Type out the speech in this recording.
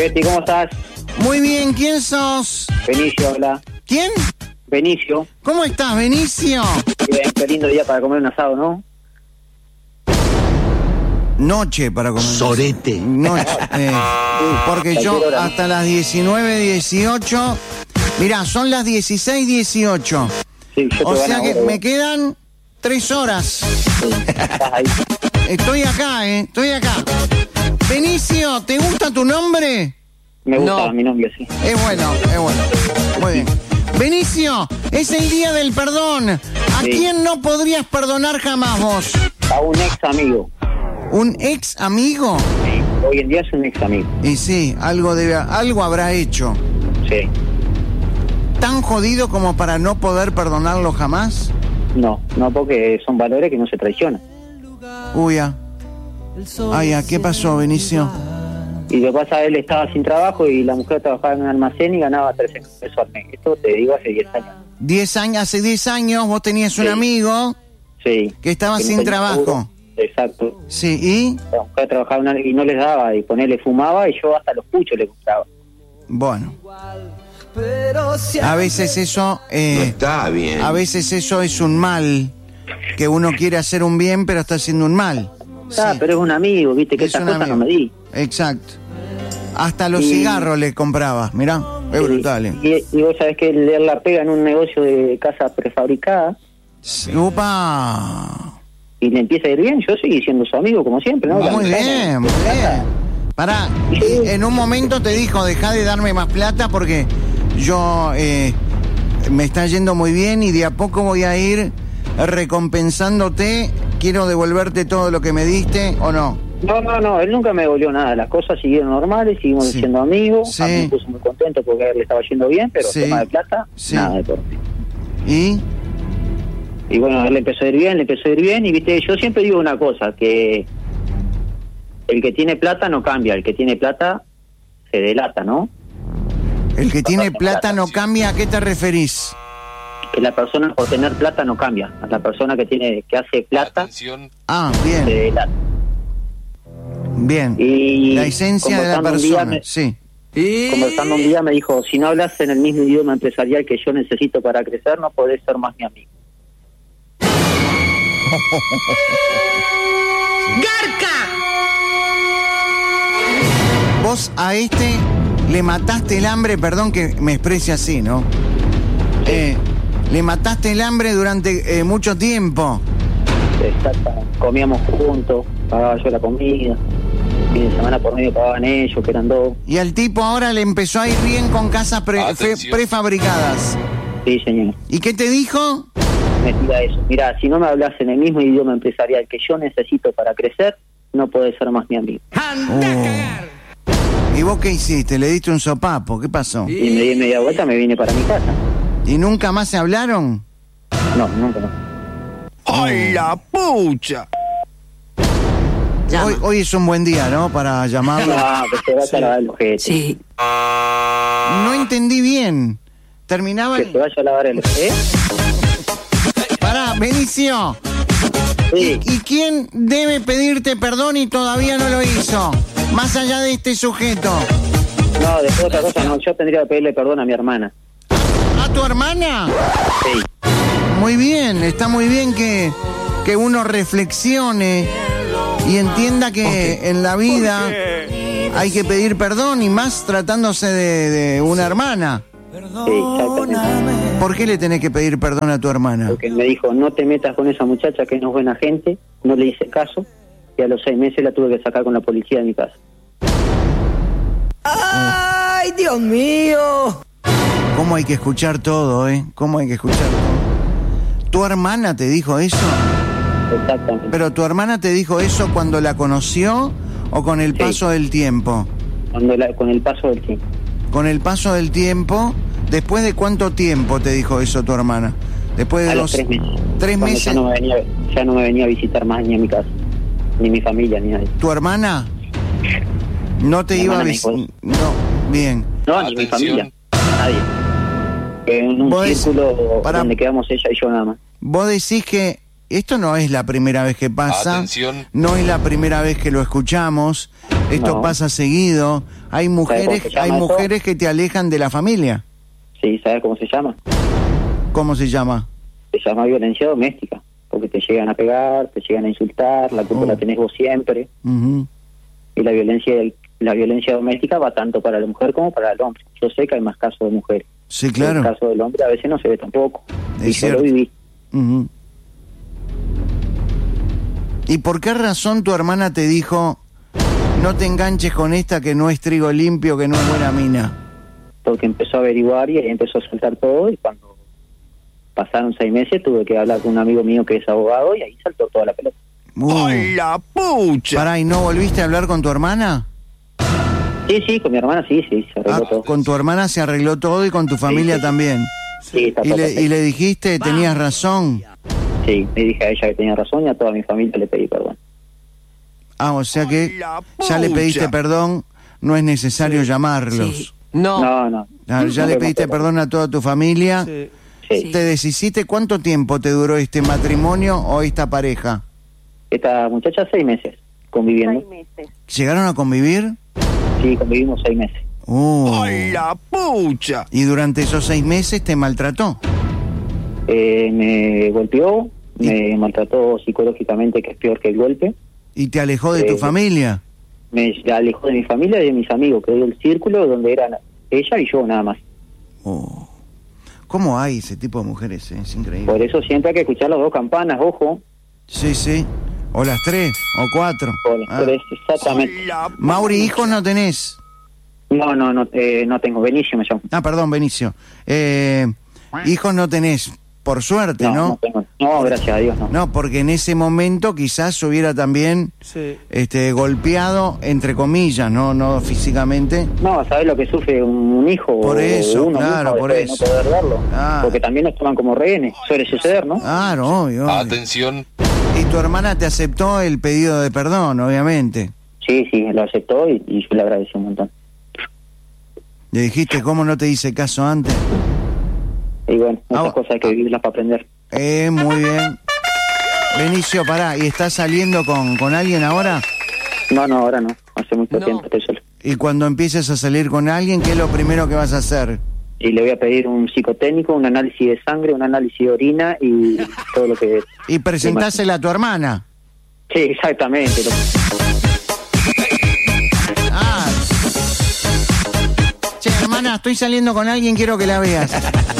Betty, ¿cómo estás? Muy bien, ¿quién sos? Benicio, hola. ¿Quién? Benicio. ¿Cómo estás, Benicio? Bien, qué lindo día para comer un asado, ¿no? Noche para comer. Sorete. Noche. Porque yo hasta las 19:18. Mirá, son las 16:18. Sí, yo O te sea gano que ahora, me quedan 3 horas. Sí, estás ahí. Estoy acá, estoy acá. Benicio, ¿te gusta tu nombre? Me gusta No. mi nombre, sí. Es bueno. Muy bien. Benicio, es el día del perdón. ¿A Sí. quién no podrías perdonar jamás vos? A un ex amigo. ¿Un ex amigo? Sí, hoy en día es un ex amigo. Y sí, algo habrá hecho. Sí. ¿Tan jodido como para no poder perdonarlo jamás? No, porque son valores que no se traicionan. Uy, ¿qué pasó, Benicio? Y lo que pasa, él estaba sin trabajo y la mujer trabajaba en un almacén y ganaba 13 pesos al mes. Esto te digo hace 10 años. Hace 10 años vos tenías un Sí. amigo Sí. que estaba no sin tenía trabajo. seguro. Exacto. Sí, ¿y? La mujer trabajaba y no les daba, y ponerle fumaba y yo hasta los puchos le compraba. Bueno. A veces eso... No está bien. A veces eso es un mal, que uno quiere hacer un bien pero está haciendo un mal. Ah, Sí. pero es un amigo, viste, que Es esas un cosas amigo. no me di. Exacto. Hasta los Y- cigarros le compraba, mirá, es brutal. Y vos sabés que él la pega en un negocio de casa prefabricada ¡Upa! y le empieza a ir bien, yo seguí siendo su amigo como siempre, ¿no? Muy bien, muy bien. Pará, y en un momento te dijo, dejá de darme más plata porque yo me está yendo muy bien y de a poco voy a ir recompensándote, quiero devolverte todo lo que me diste, ¿o no? No, él nunca me devolvió nada, las cosas siguieron normales, seguimos Sí. siendo amigos, Sí. a mí me puso muy contento porque a él le estaba yendo bien, pero Sí. tema de plata, Sí. nada de por mí. ¿Y? Y bueno, a él le empezó a ir bien, y viste, yo siempre digo una cosa, que el que tiene plata no cambia, el que tiene plata se delata, ¿no? El que tiene plata no cambia, ¿a qué te referís? Que la persona por tener plata no cambia, a la persona que hace plata Ah, se bien, delata. bien. Y La esencia de la conversando un día persona, sí. Conversando un día me dijo, si no hablas en el mismo idioma empresarial que yo necesito para crecer, no podés ser más mi amigo. Vos a este le mataste el hambre, perdón que me exprese así, ¿no? Le mataste el hambre durante mucho tiempo. Exactamente. Comíamos juntos, pagaba yo la comida, fin de semana por medio pagaban ellos, que eran dos. Y al tipo ahora le empezó a ir bien con casas prefabricadas. Sí, señor. ¿Y qué te dijo? Me tira eso. Mirá, si no me hablas en el mismo idioma empresarial que yo necesito para crecer, no podés ser más mi amigo. ¿Y vos qué hiciste? ¿Le diste un sopapo? ¿Qué pasó? Y me di media vuelta, me vine para mi casa. ¿Y nunca más se hablaron? No, nunca no. ¡Ay, la pucha! Hoy es un buen día, ¿no? Para llamarlo. No, que se vaya a lavar el ojete. Sí. No entendí bien. Terminaba Que se vaya a lavar el ojete. Pará, Benicio. Sí. ¿Y quién debe pedirte perdón y todavía no lo hizo? Más allá de este sujeto. No, después otra cosa, no. Yo tendría que pedirle perdón a mi hermana. ¿A tu hermana? Sí. Muy bien, está muy bien que uno reflexione y entienda que en la vida hay que pedir perdón y más tratándose de una hermana. Sí, exactamente. ¿Por qué le tenés que pedir perdón a tu hermana? Porque me dijo, no te metas con esa muchacha que no es buena gente, no le hice caso, y a los 6 meses la tuve que sacar con la policía de mi casa. ¡Ay, Dios mío! ¿Cómo hay que escuchar todo, ¿Cómo hay que escuchar todo? ¿Tu hermana te dijo eso? Exactamente. ¿Pero tu hermana te dijo eso cuando la conoció o con el Sí. paso del tiempo? Con el paso del tiempo. Con el paso del tiempo, ¿después de cuánto tiempo te dijo eso tu hermana? Después de A los 3 meses. 3 Cuando meses. Ya no me venía a visitar más ni a mi casa, ni mi familia, ni nadie. ¿Tu hermana? No te Mi iba a hermana me visitar. dijo. No, bien. No, ni mi familia, nadie. En un Vos decís- círculo pará. donde quedamos ella y yo nada más. Vos decís que esto no es la primera vez que pasa. Atención. No es la primera vez que lo escuchamos. Esto No. pasa seguido. Hay cómo mujeres, se llama hay eso? mujeres que te alejan de la familia. Sí, ¿sabes cómo se llama? ¿Cómo se llama? Se llama violencia doméstica, porque te llegan a pegar, te llegan a insultar, la culpa Oh. la tenés vos siempre, Ujú. y la violencia doméstica va tanto para la mujer como para el hombre. Yo sé que hay más casos de mujeres. Sí, En claro. el caso del hombre a veces no se ve tampoco. Es Y yo cierto. lo viví. Ujú. ¿Y por qué razón tu hermana te dijo, no te enganches con esta que no es trigo limpio, que no es buena mina? Porque empezó a averiguar y ahí empezó a soltar todo, y cuando pasaron 6 meses tuve que hablar con un amigo mío que es abogado y ahí saltó toda la pelota. ¡Ay, la pucha! Pará, ¿y no volviste a hablar con tu hermana? Sí, con mi hermana sí, se arregló todo. Con tu hermana se arregló todo y con tu familia también. Sí, está Y todo le, perfecto. y le dijiste, tenías razón. Sí, le dije a ella que tenía razón y a toda mi familia le pedí perdón. Ah, o sea que ¡Ay, la ya le pediste pucha! perdón, no es necesario llamarlos. Sí. No. No. Ah, ya No le me pediste acuerdo. perdón a toda tu familia. Sí. Sí. ¿Te deshiciste cuánto tiempo te duró este matrimonio o esta pareja? Esta muchacha 6 meses conviviendo. ¿Llegaron a convivir? Sí, convivimos 6 meses. ¡Ay, la pucha! Y durante esos 6 meses te maltrató. Me golpeó, me maltrató psicológicamente, que es peor que el golpe. Y te alejó de tu familia. Me alejó de mi familia y de mis amigos, que dio el círculo donde eran ella y yo nada más. Oh. ¿Cómo hay ese tipo de mujeres? Es increíble. Por eso siempre hay que escuchar las 2 campanas, ojo. Sí, sí. O las 3 o 4. Por las 3, exactamente. ¡Ay, la Mauri, hijos no tenés. No tengo. Benicio me llamo. Ah, perdón, Benicio. Hijos no tenés, por suerte, ¿no? No tengo. No, gracias a Dios, no. No, porque en ese momento quizás hubiera también Sí. golpeado, entre comillas, no físicamente. No, ¿sabés lo que sufre un hijo? Por eso, uno claro, mismo por después de eso. no poder verlo. Ah. Porque también nos toman como rehenes. Suele suceder, ¿no? Claro, obvio. Atención. Y tu hermana te aceptó el pedido de perdón, obviamente. Sí, lo aceptó y yo le agradecí un montón. Le dijiste, ¿cómo no te hice caso antes? Y bueno, muchas Ah, cosas hay que vivirlas para aprender. Muy bien. Benicio, pará, ¿y estás saliendo con alguien ahora? No, ahora no. Hace mucho No. tiempo estoy solo. Y cuando empieces a salir con alguien, ¿qué es lo primero que vas a hacer? Y le voy a pedir un psicotécnico, un análisis de sangre, un análisis de orina y todo lo que... Y presentásela a tu hermana. Sí, exactamente. Ah. Che, hermana, estoy saliendo con alguien, quiero que la veas.